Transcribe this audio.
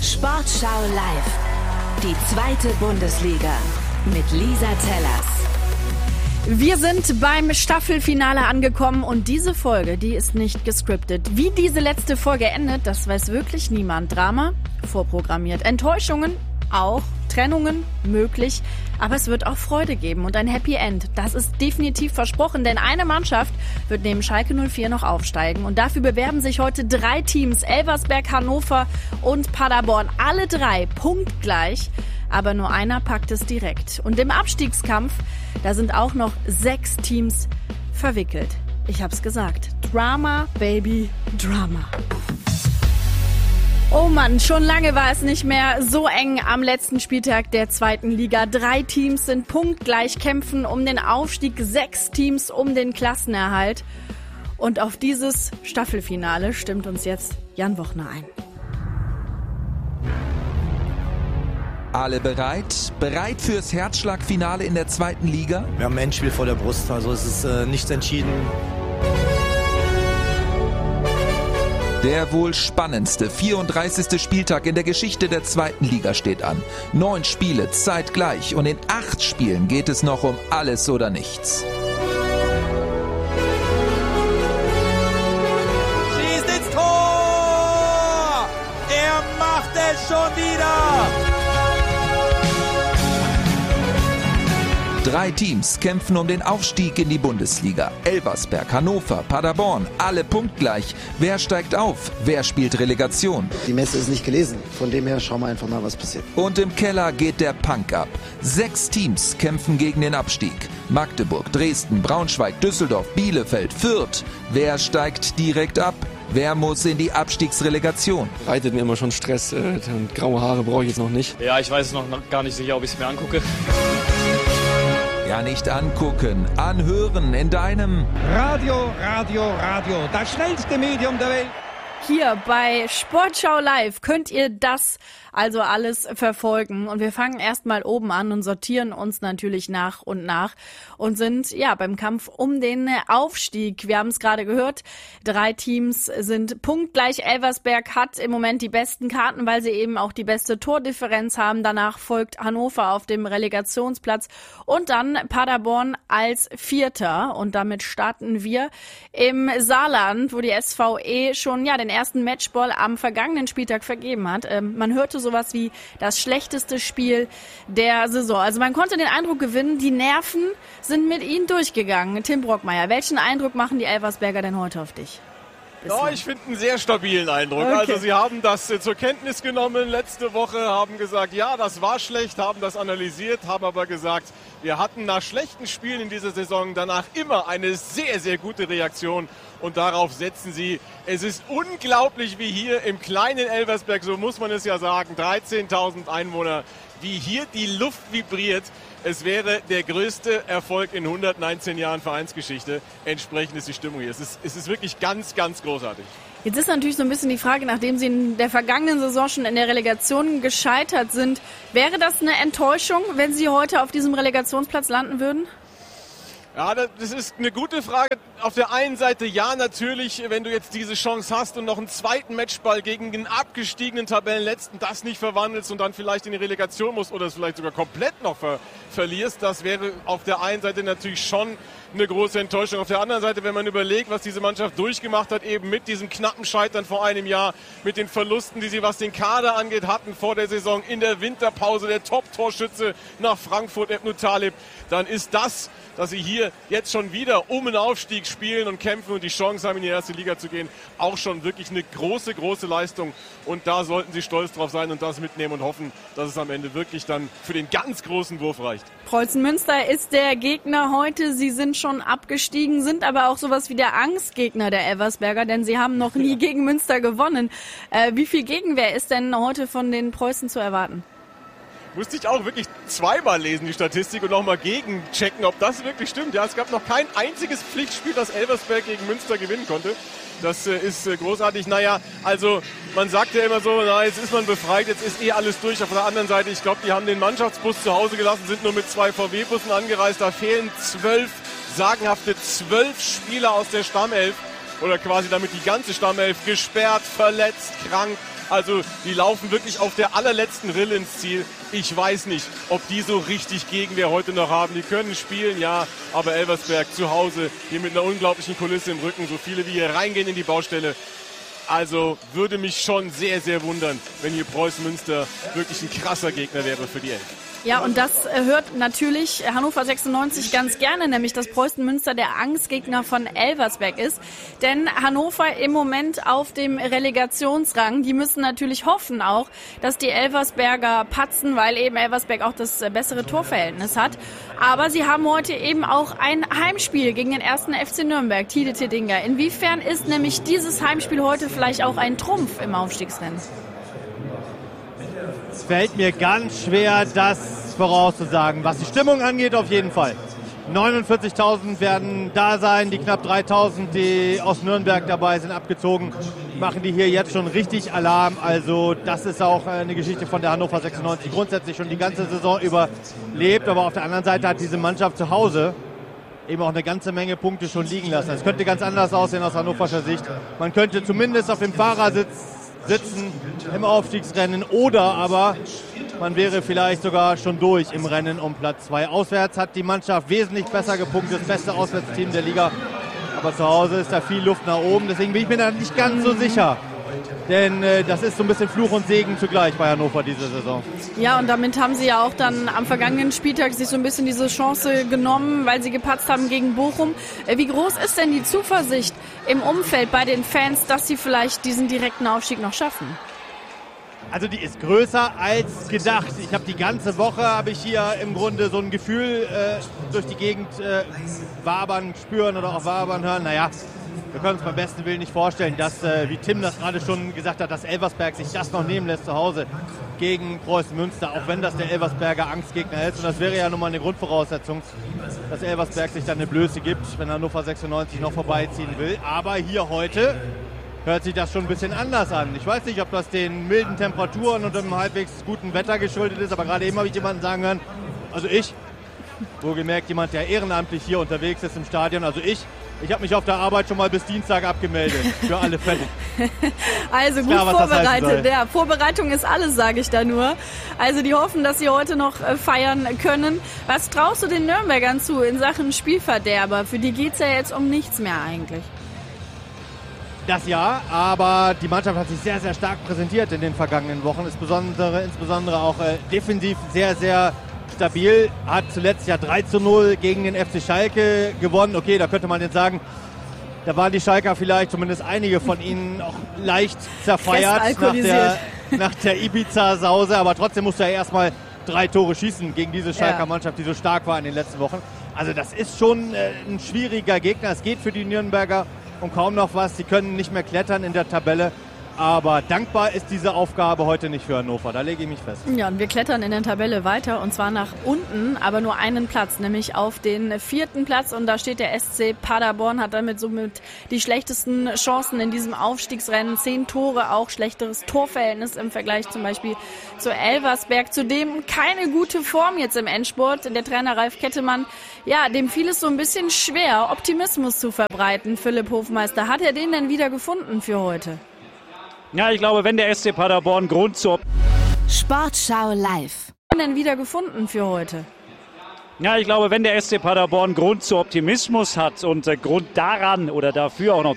Sportschau live. Die zweite Bundesliga mit Lisa Tellers. Wir sind beim Staffelfinale angekommen und diese Folge, die ist nicht gescriptet. Wie diese letzte Folge endet, das weiß wirklich niemand. Drama? Vorprogrammiert. Enttäuschungen? Auch. Trennungen? Möglich. Aber es wird auch Freude geben und ein Happy End. Das ist definitiv versprochen, denn eine Mannschaft wird neben Schalke 04 noch aufsteigen. Und dafür bewerben sich heute 3 Teams. Elversberg, Hannover und Paderborn. Alle 3 punktgleich. Aber nur einer packt es direkt. Und im Abstiegskampf, da sind auch noch 6 Teams verwickelt. Ich hab's gesagt. Drama, Baby, Drama. Oh Mann, schon lange war es nicht mehr so eng am letzten Spieltag der zweiten Liga. 3 Teams sind punktgleich, kämpfen um den Aufstieg, 6 Teams um den Klassenerhalt. Und auf dieses Staffelfinale stimmt uns jetzt Jan Wochner ein. Alle bereit? Bereit fürs Herzschlagfinale in der zweiten Liga? Wir haben ein Endspiel vor der Brust, also es ist nichts entschieden. Der wohl spannendste 34. Spieltag in der Geschichte der zweiten Liga steht an. 9 Spiele zeitgleich und in 8 Spielen geht es noch um alles oder nichts. Schießt ins Tor! Er macht es schon wieder! 3 Teams kämpfen um den Aufstieg in die Bundesliga. Elversberg, Hannover, Paderborn, alle punktgleich. Wer steigt auf? Wer spielt Relegation? Die Messe ist nicht gelesen. Von dem her schauen wir einfach mal, was passiert. Und im Keller geht der Punk ab. 6 Teams kämpfen gegen den Abstieg. Magdeburg, Dresden, Braunschweig, Düsseldorf, Bielefeld, Fürth. Wer steigt direkt ab? Wer muss in die Abstiegsrelegation? Reitet mir immer schon Stress. Und graue Haare brauche ich jetzt noch nicht. Ja, ich weiß es noch gar nicht sicher, ob ich es mir angucke. Ja, nicht angucken, anhören in deinem Radio, das schnellste Medium der Welt. Hier bei Sportschau Live könnt ihr das also alles verfolgen. Und wir fangen erstmal oben an und sortieren uns natürlich nach und sind beim Kampf um den Aufstieg. Wir haben es gerade gehört, 3 Teams sind punktgleich. Elversberg hat im Moment die besten Karten, weil sie eben auch die beste Tordifferenz haben. Danach folgt Hannover auf dem Relegationsplatz und dann Paderborn als Vierter. Und damit starten wir im Saarland, wo die SVE schon den ersten Matchball am vergangenen Spieltag vergeben hat. Man hörte sowas wie das schlechteste Spiel der Saison. Also man konnte den Eindruck gewinnen, die Nerven sind mit ihnen durchgegangen. Tim Brockmeier, welchen Eindruck machen die Elversberger denn heute auf dich? Ja, ich finde einen sehr stabilen Eindruck. Okay. Also sie haben das zur Kenntnis genommen letzte Woche, haben gesagt, ja, das war schlecht, haben das analysiert, haben aber gesagt, wir hatten nach schlechten Spielen in dieser Saison danach immer eine sehr, sehr gute Reaktion und darauf setzen sie. Es ist unglaublich, wie hier im kleinen Elversberg, so muss man es ja sagen, 13.000 Einwohner, wie hier die Luft vibriert. Es wäre der größte Erfolg in 119 Jahren Vereinsgeschichte. Entsprechend ist die Stimmung hier. Es ist wirklich ganz, ganz großartig. Jetzt ist natürlich so ein bisschen die Frage, nachdem sie in der vergangenen Saison schon in der Relegation gescheitert sind, wäre das eine Enttäuschung, wenn sie heute auf diesem Relegationsplatz landen würden? Ja, das ist eine gute Frage. Auf der einen Seite ja, natürlich, wenn du jetzt diese Chance hast und noch einen zweiten Matchball gegen den abgestiegenen Tabellenletzten das nicht verwandelst und dann vielleicht in die Relegation musst oder es vielleicht sogar komplett noch verlierst, das wäre auf der einen Seite natürlich schon eine große Enttäuschung. Auf der anderen Seite, wenn man überlegt, was diese Mannschaft durchgemacht hat, eben mit diesem knappen Scheitern vor einem Jahr, mit den Verlusten, die sie, was den Kader angeht, hatten vor der Saison, in der Winterpause, der Top-Torschütze nach Frankfurt, Ebnu Talib, dann ist das, dass sie hier jetzt schon wieder um einen Aufstieg spielen und kämpfen und die Chance haben, in die erste Liga zu gehen, auch schon wirklich eine große, große Leistung. Und da sollten sie stolz drauf sein und das mitnehmen und hoffen, dass es am Ende wirklich dann für den ganz großen Wurf reicht. Preußen Münster ist der Gegner heute. Sie sind schon abgestiegen, sind aber auch sowas wie der Angstgegner der Elversberger, denn sie haben noch nie gegen Münster gewonnen. Wie viel Gegenwehr ist denn heute von den Preußen zu erwarten? Musste ich auch wirklich zweimal lesen, die Statistik, und nochmal gegenchecken, ob das wirklich stimmt. Ja, es gab noch kein einziges Pflichtspiel, das Elversberg gegen Münster gewinnen konnte. Das ist großartig. Naja, also man sagt ja immer so, jetzt ist man befreit, jetzt ist alles durch. Auf der anderen Seite, ich glaube, die haben den Mannschaftsbus zu Hause gelassen, sind nur mit 2 VW-Bussen angereist. Da fehlen sagenhafte 12 Spieler aus der Stammelf. Oder quasi damit die ganze Stammelf gesperrt, verletzt, krank. Also die laufen wirklich auf der allerletzten Rille ins Ziel. Ich weiß nicht, ob die so richtig Gegenwehr heute noch haben. Die können spielen, ja, aber Elversberg zu Hause, hier mit einer unglaublichen Kulisse im Rücken, so viele wie hier reingehen in die Baustelle. Also würde mich schon sehr, sehr wundern, wenn hier Preußen Münster wirklich ein krasser Gegner wäre für die Elf. Ja, und das hört natürlich Hannover 96 ganz gerne, nämlich dass Preußen Münster der Angstgegner von Elversberg ist. Denn Hannover im Moment auf dem Relegationsrang, die müssen natürlich hoffen auch, dass die Elversberger patzen, weil eben Elversberg auch das bessere Torverhältnis hat. Aber sie haben heute eben auch ein Heimspiel gegen den 1. FC Nürnberg, Tide Tedinga. Inwiefern ist nämlich dieses Heimspiel heute vielleicht auch ein Trumpf im Aufstiegsrennen? Es fällt mir ganz schwer, das vorauszusagen. Was die Stimmung angeht, auf jeden Fall. 49.000 werden da sein, die knapp 3.000, die aus Nürnberg dabei sind, abgezogen, machen die hier jetzt schon richtig Alarm. Also das ist auch eine Geschichte von der Hannover 96, grundsätzlich schon die ganze Saison überlebt. Aber auf der anderen Seite hat diese Mannschaft zu Hause eben auch eine ganze Menge Punkte schon liegen lassen. Es könnte ganz anders aussehen aus hannoverscher Sicht. Man könnte zumindest auf dem Fahrersitz sitzen im Aufstiegsrennen oder aber man wäre vielleicht sogar schon durch im Rennen um Platz 2. Auswärts hat die Mannschaft wesentlich besser gepunktet, das beste Auswärtsteam der Liga. Aber zu Hause ist da viel Luft nach oben, deswegen bin ich mir da nicht ganz so sicher. Denn das ist so ein bisschen Fluch und Segen zugleich bei Hannover diese Saison. Ja, und damit haben sie ja auch dann am vergangenen Spieltag sich so ein bisschen diese Chance genommen, weil sie gepatzt haben gegen Bochum. Wie groß ist denn die Zuversicht im Umfeld bei den Fans, dass sie vielleicht diesen direkten Aufstieg noch schaffen? Also die ist größer als gedacht. Ich habe die ganze Woche, hier im Grunde so ein Gefühl durch die Gegend wabern, spüren oder auch wabern hören. Naja, wir können uns beim besten Willen nicht vorstellen, dass, wie Tim das gerade schon gesagt hat, dass Elversberg sich das noch nehmen lässt zu Hause gegen Preußen Münster, auch wenn das der Elversberger Angstgegner ist. Und das wäre ja nun mal eine Grundvoraussetzung, dass Elversberg sich dann eine Blöße gibt, wenn Hannover 96 noch vorbeiziehen will. Aber hier heute hört sich das schon ein bisschen anders an. Ich weiß nicht, ob das den milden Temperaturen und dem halbwegs guten Wetter geschuldet ist, aber gerade eben habe ich jemanden sagen hören, also wohlgemerkt jemand, der ehrenamtlich hier unterwegs ist im Stadion, also ich habe mich auf der Arbeit schon mal bis Dienstag abgemeldet, für alle Fälle. Also gut klar, vorbereitet. Ja, Vorbereitung ist alles, sage ich da nur. Also die hoffen, dass sie heute noch feiern können. Was traust du den Nürnbergern zu in Sachen Spielverderber? Für die geht es ja jetzt um nichts mehr eigentlich. Das ja, aber die Mannschaft hat sich sehr, sehr stark präsentiert in den vergangenen Wochen. Insbesondere auch defensiv sehr, sehr stabil. Hat zuletzt ja 3:0 gegen den FC Schalke gewonnen. Okay, da könnte man jetzt sagen, da waren die Schalker vielleicht, zumindest einige von ihnen, auch leicht zerfeiert nach der Ibiza-Sause. Aber trotzdem musste er erstmal 3 Tore schießen gegen diese Schalker Mannschaft, die so stark war in den letzten Wochen. Also das ist schon ein schwieriger Gegner. Es geht für die Nürnberger um kaum noch was. Sie können nicht mehr klettern in der Tabelle. Aber dankbar ist diese Aufgabe heute nicht für Hannover. Da lege ich mich fest. Ja, und wir klettern in der Tabelle weiter und zwar nach unten, aber nur einen Platz, nämlich auf den 4. Platz. Und da steht der SC Paderborn, hat damit somit die schlechtesten Chancen in diesem Aufstiegsrennen. 10 Tore, auch schlechteres Torverhältnis im Vergleich zum Beispiel zu Elversberg. Zudem keine gute Form jetzt im Endspurt. Der Trainer Ralf Kettemann, ja, dem fiel es so ein bisschen schwer, Optimismus zu verbreiten. Philipp Hofmeister, hat er den denn wieder gefunden für heute? Ja, ich glaube, wenn der SC Paderborn Grund zur Sportschau live. Denn wieder gefunden für heute? Ja, ich glaube, wenn der SC Paderborn Grund zu Optimismus hat und Grund daran oder dafür auch noch